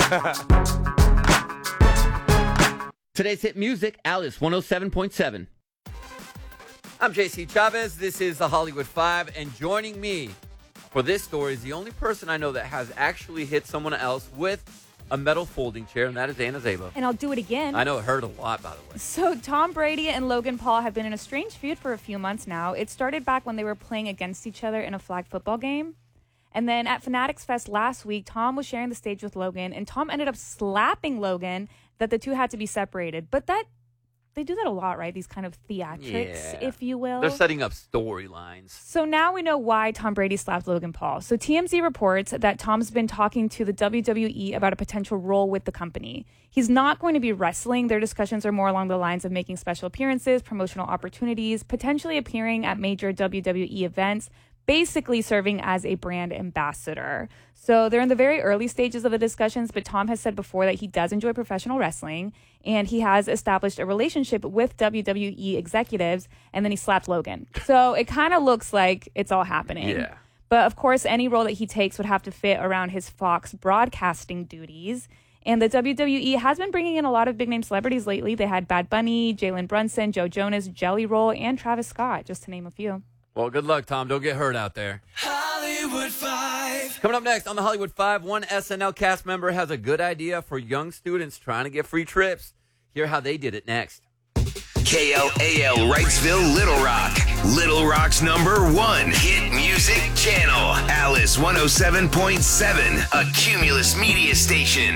Today's hit music, Alice 107.7. I'm JC Chavez. This is the Hollywood Five, and joining me for this story is the only person I know that has actually hit someone else with a metal folding chair, and that is Anna Zabo. And I'll do it again. I know it hurt a lot, by the way. So Tom Brady and Logan Paul have been in a strange feud for a few months now. It started back when they were playing against each other in a flag football game. And then at Fanatics Fest last week, Tom was sharing the stage with Logan, and Tom ended up slapping Logan that the two had to be separated. But they do that a lot, right? These kind of theatrics, if you will. They're setting up storylines. So now we know why Tom Brady slapped Logan Paul. So TMZ reports that Tom's been talking to the WWE about a potential role with the company. He's not going to be wrestling. Their discussions are more along the lines of making special appearances, promotional opportunities, potentially appearing at major WWE events, basically serving as a brand ambassador. So they're in the very early stages of the discussions, but Tom has said before that he does enjoy professional wrestling, and he has established a relationship with WWE executives, and then he slapped Logan. So it kind of looks like it's all happening. Yeah. But of course, any role that he takes would have to fit around his Fox broadcasting duties. And the WWE has been bringing in a lot of big-name celebrities lately. They had Bad Bunny, Jalen Brunson, Joe Jonas, Jelly Roll, and Travis Scott, just to name a few. Well, good luck, Tom. Don't get hurt out there. Hollywood Five. Coming up next on the Hollywood Five, one SNL cast member has a good idea for young students trying to get free trips. Hear how they did it next. KLAL Wrightsville, Little Rock. Little Rock's #1 hit music channel. Alice 107.7, a Cumulus media station.